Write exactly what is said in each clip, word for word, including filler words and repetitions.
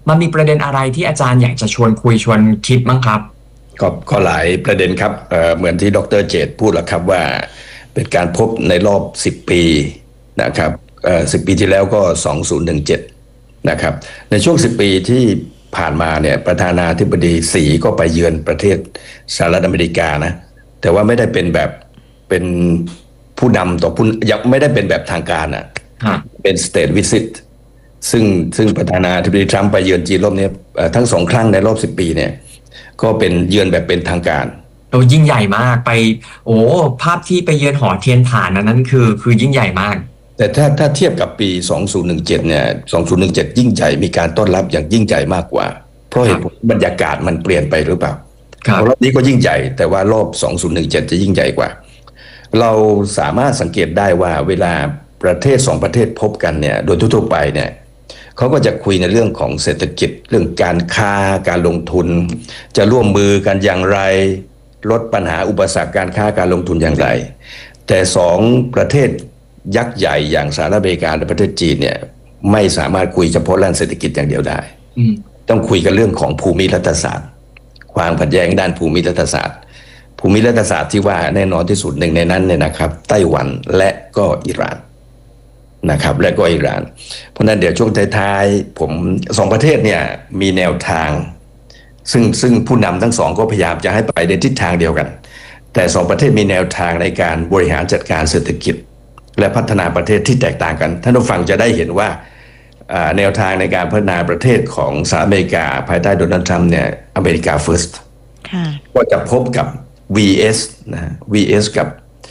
มันมีประเด็นอะไรที่อาจารย์อยากจะชวนคุยชวนคิดบ้างครับก็ก็หลายประเด็นครับเอ่อเหมือนที่ดรเจตพูดแล้วครับว่าเป็นการพบในรอบสิบปีนะครับเอ่อสิบปีที่แล้วก็สองพันสิบเจ็ดนะครับในช่วงสิบปีที่ผ่านมาเนี่ยประธานาธิบดีสีก็ไปเยือนประเทศสหรัฐอเมริกานะแต่ว่าไม่ได้เป็นแบบเป็นผู้นำต่อผู้ยังไม่ได้เป็นแบบทางการอ่ะเป็น state visit ซึ่งซึ่งประธานาธิบดีทรัมป์ไปเยือนจีนรอบนี้ทั้งสองครั้งในรอบสิบปีเนี่ยก็เป็นเยือนแบบเป็นทางการโอ้ยิ่งใหญ่มากไปโอ้ภาพที่ไปเยือนหอเทียนฐานนั้นคือคือยิ่งใหญ่มากแต่ถ้าถ้าเทียบกับปีสองพันสิบเจ็ดเนี่ยสองพันสิบเจ็ดยิ่งใหญ่มีการต้อนรับอย่างยิ่งใหญ่มากกว่าเพราะเหตุผลบรรยากาศมันเปลี่ยนไปหรือเปล่าเพราะรอบนี้ก็ยิ่งใหญ่แต่ว่ารอบสองพันสิบเจ็ดจะยิ่งใหญ่กว่าเราสามารถสังเกตได้ว่าเวลาประเทศสองประเทศพบกันเนี่ยโดยทั่วไปเนี่ยเขาก็จะคุยในเรื่องของเศรษฐกิจเรื่องการค้าการลงทุนจะร่วมมือกันอย่างไรลดปัญหาอุปสรรคการค้าการลงทุนอย่างไรแต่สองประเทศยักษ์ใหญ่อย่างสหรัฐอเมริกาและประเทศจีนเนี่ยไม่สามารถคุยเฉพาะเรื่องเศรษฐกิจอย่างเดียวได้ต้องคุยกันเรื่องของภูมิรัฐศาสตร์ความขัดแย้งด้านภูมิรัฐศาสตร์ภูมิรัฐศาสตร์ที่ว่าแน่นอนที่สุดหนึ่งในนั้นเนี่ยนะครับไต้หวันและก็อิหร่านนะครับและก็อิหร่านเพราะนั้นเดี๋ยวช่วงท้ายๆผมสองประเทศเนี่ยมีแนวทางซึ่งซึ่งผู้นำทั้งสองก็พยายามจะให้ไปในทิศทางเดียวกันแต่สองประเทศมีแนวทางในการบริหารจัดการเศรษฐกิจและพัฒนาประเทศที่แตกต่างกันท่านผู้ฟังจะได้เห็นว่าแนวทางในการพัฒนาประเทศของสหรัฐอเมริกาภายใต้โดนัลด์ทรัมป์เนี่ยอเมริกา first ก็จะพบกับ วี เอส นะ วี เอส กับ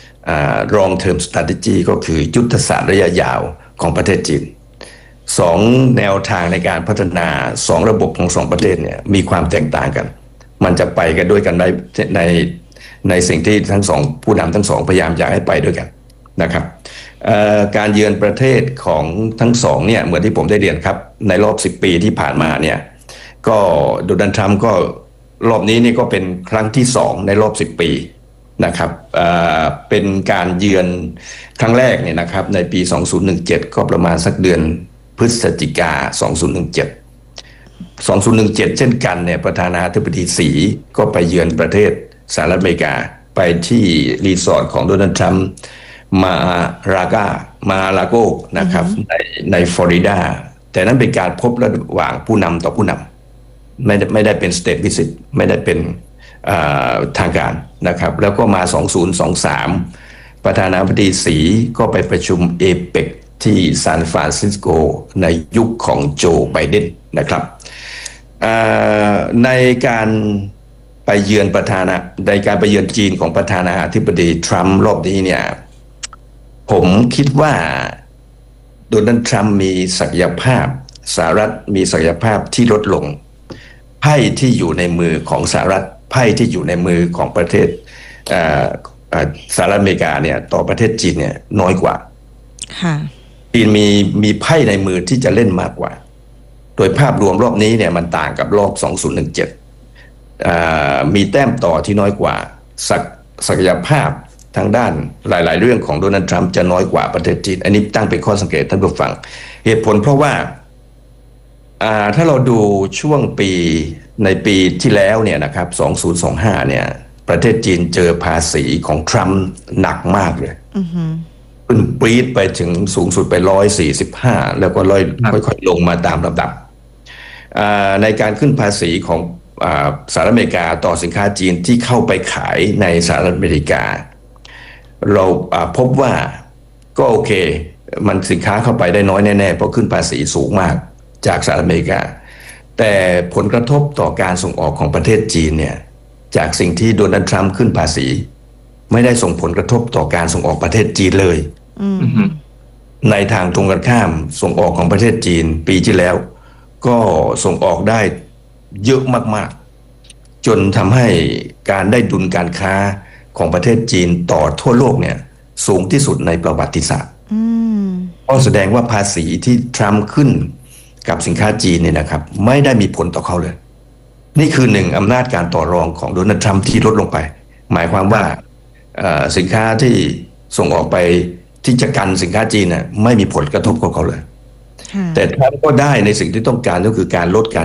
long term strategy ก็คือยุทธศาสตร์ระยะยาวของประเทศจีนสองแนวทางในการพัฒนาสองระบบของสองประเทศเนี่ยมีความแตกต่างกันมันจะไปกันด้วยกันในในในสิ่งที่ทั้งสองผู้นำทั้งสองพยายามอยากให้ไปด้วยกันนะครับการเยือนประเทศของทั้งสองเนี่ยเหมือนที่ผมได้เรียนครับในรอบสิบปีที่ผ่านมาเนี่ยก็โดนัลด์ทรัมป์ก็รอบนี้นี่ก็เป็นครั้งที่สองในรอบสิบปีนะครับเอ่อเป็นการเยือนครั้งแรกเนี่ยนะครับในปีสองพันสิบเจ็ดก็ประมาณสักเดือนพฤศจิกาสองพันสิบเจ็ด สองพันสิบเจ็ดเช่นกันเนี่ยประธานาธิบดีสีก็ไปเยือนประเทศสหรัฐอเมริกาไปที่รีสอร์ทของโดนัลด์ทรัมป์มาราก้ามาลาโกนะครับในในฟลอริดาแต่นั้นเป็นการพบระหว่างผู้นำต่อผู้นำไม่ได้ไม่ได้เป็นสเตทวิสิตไม่ได้เป็นทางการนะครับแล้วก็มาสองพันยี่สิบสามประธานาธิบดีสีก็ไปประชุมเอเปกที่ซานฟรานซิสโกในยุคของโจไบเดนนะครับในการไปเยือนประธานาในการไปเยือนจีนของประธานาธิบดีทรัมป์รอบนี้เนี่ยผมคิดว่าโดนัลด์ทรัมป์มีศักยภาพสหรัฐมีศักยภาพที่ลดลงไพ่ที่อยู่ในมือของสหรัฐไพ่ที่อยู่ในมือของประเทศสหรัฐอเมริกาเนี่ยต่อประเทศจีนเนี่ยน้อยกว่าจีนมีมีไพ่ในมือที่จะเล่นมากกว่าโดยภาพรวมรอบนี้เนี่ยมันต่างกับรอบสองพันสิบเจ็ดมีแต้มต่อที่น้อยกว่าศักศักยภาพทางด้านหลายๆเรื่องของโดนัลด์ทรัมป์จะน้อยกว่าประเทศจีนอันนี้ตั้งเป็นข้อสังเกตท่านผู้ฟังเหตุผลเพราะว่าถ้าเราดูช่วงปีในปีที่แล้วเนี่ยนะครับสองพันยี่สิบห้าเนี่ยประเทศจีนเจอภาษีของทรัมป์หนักมากเลยขึ้นปรี๊ดไปถึงสูงสุดไปหนึ่งร้อยสี่สิบห้าแล้วก็ค่อยๆลงมาตามลำดับในการขึ้นภาษีของสหรัฐอเมริกาต่อสินค้าจีนที่เข้าไปขายในสหรัฐอเมริกาเราพบว่าก็โอเคมันสินค้าเข้าไปได้น้อยแน่ๆเพราะขึ้นภาษีสูงมากจากสหรัฐอเมริกาแต่ผลกระทบต่อการส่งออกของประเทศจีนเนี่ยจากสิ่งที่โดนัลด์ทรัมป์ขึ้นภาษีไม่ได้ส่งผลกระทบต่อการส่งออกประเทศจีนเลยในทางตรงกันข้ามส่งออกของประเทศจีนปีที่แล้วก็ส่งออกได้เยอะมากๆจนทำให้การได้ดุลการค้าของประเทศจีนต่อทั่วโลกเนี่ยสูงที่สุดในประวัติศาสตร์ก็แสดงว่าภาษีที่ทรัมป์ขึ้นกับสินค้าจีนเนี่ยนะครับไม่ได้มีผลต่อเขาเลยนี่คือหนึ่งอำนาจการต่อรองของโดนัลด์ทรัมป์ที่ลดลงไปหมายความว่าสินค้าที่ส่งออกไปที่จะกันสินค้าจีนน่ะไม่มีผลกระทบกับเขาเลยแต่ทรัมป์ก็ได้ในสิ่งที่ต้องการก็คือการลดการ